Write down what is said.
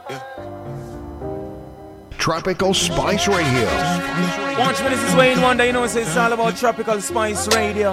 Tropical Spice Radio. Watch me, this is Wayne Wonder. You know, it's all about Tropical Spice Radio.